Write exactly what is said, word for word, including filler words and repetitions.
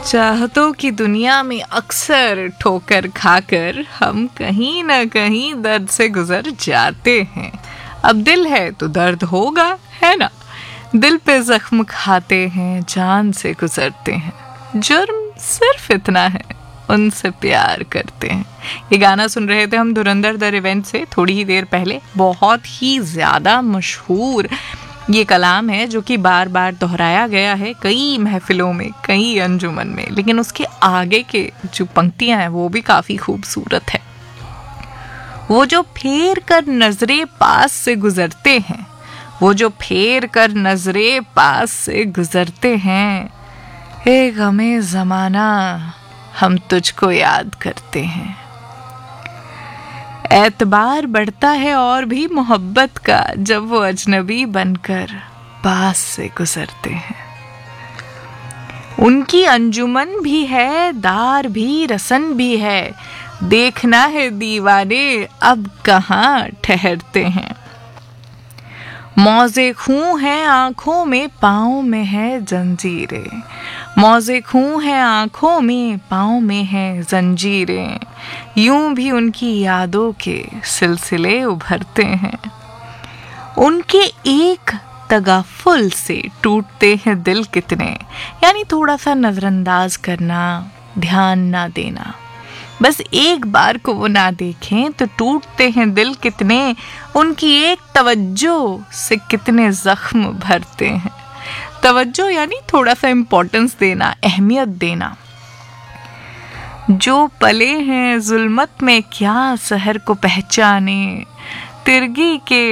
चाहतों की दुनिया में अक्सर ठोकर खाकर हम कहीं ना कहीं दर्द से गुजर जाते हैं। अब दिल है तो दर्द होगा, है ना। दिल पे जख्म खाते हैं, जान से गुजरते हैं। जुर्म सिर्फ इतना है, उनसे प्यार करते हैं। ये गाना सुन रहे थे हम धुरंधर द रिवेंज से थोड़ी ही देर पहले। बहुत ही ज़्यादा मशहूर ये कलाम है जो कि बार बार दोहराया गया है कई महफिलों में, कई अंजुमन में। लेकिन उसके आगे के जो पंक्तियां हैं वो भी काफ़ी खूबसूरत है। वो जो फेर कर नजरे पास से गुजरते हैं, वो जो फेर कर नजरे पास से गुजरते हैं, ए गमे ज़माना हम तुझको याद करते हैं। एतबार बढ़ता है और भी मोहब्बत का जब वो अजनबी बनकर पास से गुजरते हैं। उनकी अंजुमन भी है, दार भी, रसन भी है। देखना है दीवाने अब कहाँ ठहरते हैं। मौजे खूं है आंखों में, पाँव में है जंजीरें। मौजे खूं है आंखों में, पाँव में है जंजीरें। यूं भी उनकी यादों के सिलसिले उभरते हैं। उनके एक तगाफुल से टूटते हैं दिल कितने। यानी थोड़ा सा नजरअंदाज करना, ध्यान ना देना, बस एक बार को वो ना देखें तो टूटते हैं दिल कितने। उनकी एक तवज्जो से कितने जख्म भरते हैं। तवज्जो यानी थोड़ा सा इम्पोर्टेंस देना, अहमियत देना। जो पले हैं जुल्मत में क्या सहर को पहचाने, तिरगी के